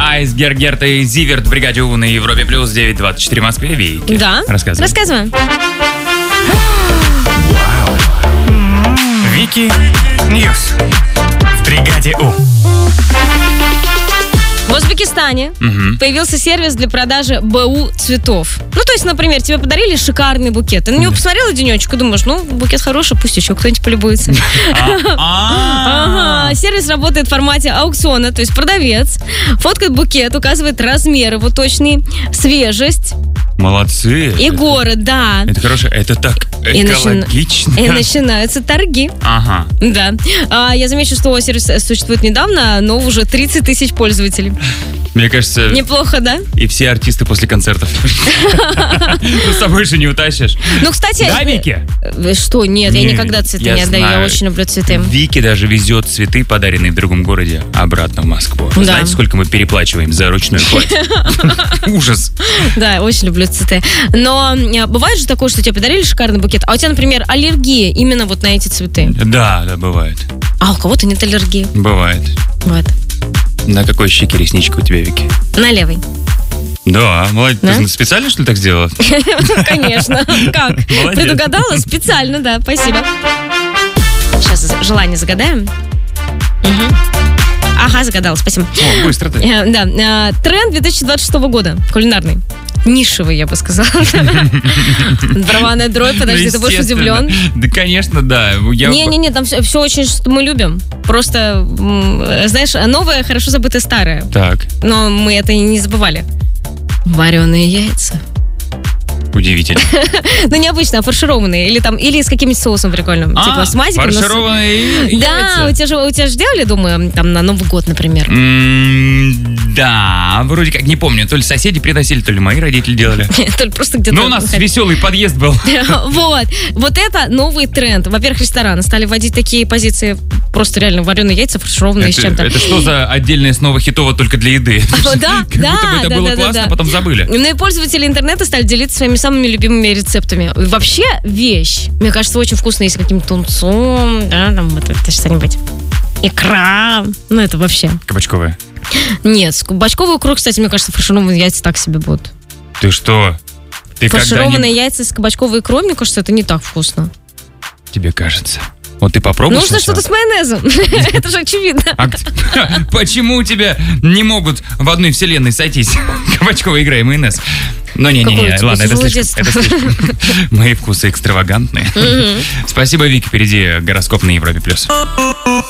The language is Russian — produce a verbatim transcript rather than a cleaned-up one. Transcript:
Айсберг, Герта и Зиверт в бригаде У на Европе плюс девять двадцать четыре в Москве. Вики. Да. Рассказывай. Рассказываем. Вики Ньюс в бригаде У. В Узбекистане Угу. появился сервис для продажи БУ цветов. Ну, то есть, например, тебе подарили шикарный букет. Ты на него посмотрела денечек и думаешь, ну, букет хороший, пусть еще кто-нибудь полюбуется. Ага. Сервис работает в формате аукциона, то есть продавец фоткает букет, указывает размер его точный, свежесть Молодцы. и город, да. Это хорошо. Это так И начи- экологично. И начинаются торги. Ага. Да. А, я замечу, что сервис существует недавно, но уже тридцать тысяч пользователей. Мне кажется, Неплохо, да? и все артисты после концертов. Ну, с собой же не утащишь. Ну, кстати... Да, Вики? Вы что? Нет, я Не, никогда цветы я не отдаю. Я знаю. очень люблю цветы. Вики даже везет цветы, подаренные в другом городе, обратно в Москву. Да. Знаете, сколько мы переплачиваем за ручной вход? Ужас. Да, очень люблю цветы. Но а, бывает же такое, что тебе подарили шикарный букет, а у тебя, например, аллергия именно вот на эти цветы. Да, да, бывает. А у кого-то нет аллергии. Бывает. Вот. На какой щеке ресничка у тебя, Вики? На левой. Да, молодец. Да? Ты специально, что ли, так сделала? Конечно. Как? Молодец. Предугадала? Специально, да. Спасибо. Сейчас желание загадаем. Мгм. Ага, загадала, спасибо. О, быстро ты. Э, Да, э, тренд две тысячи двадцать шестого года, кулинарный. Нишевый, я бы сказала. Барабанная дробь, подожди, Ну, ты будешь естественно. удивлен. Да, конечно, да. Я- Не-не-не, там все, все очень, что мы любим. Просто, м, знаешь, новое хорошо забытое старое. Так, Но мы это и не забывали. Вареные яйца. удивительно. Ну, необычно, а фаршированные. Или там, или с каким-нибудь соусом прикольным. типа с мазиком. но с- фаршированные Да, у яйца. тебя же, у тебя же делали, думаю, там на Новый год, например. М, Да, вроде как не помню. То ли соседи приносили, то ли мои родители делали. Только просто где-то... Но у нас веселый подъезд был. Вот. Вот это новый тренд. Во-первых, рестораны стали вводить такие позиции, просто реально вареные яйца, фаршированные с Это, чем-то. это что за отдельная снова хитова только для еды? Да, Как да, будто бы это да, было да, да, классно, да. потом забыли. Ну и пользователи интернета стали делиться своими самыми любимыми рецептами. Вообще вещь, мне кажется, очень вкусная, с каким-то тунцом, да, там вот это что-нибудь. Икра. Ну, это вообще. Кабачковые. Нет, с кабачковой икрой, кстати, мне кажется, фаршированные яйца так себе будут. Ты что? Ты Фаршированные когда-нибудь... яйца с кабачковой икрой, мне кажется, это не так вкусно. Тебе кажется. Вот ты попробуй Нужно сначала. что-то с майонезом. Это же очевидно. А г- почему у тебя не могут в одной вселенной сойтись кабачковая игра и майонез? Ну, не-не-не, Какое у ладно, тебя это тяжелое слишком, это слишком. Мои вкусы экстравагантные. Спасибо, Вики. Впереди гороскоп на Европе+. плюс.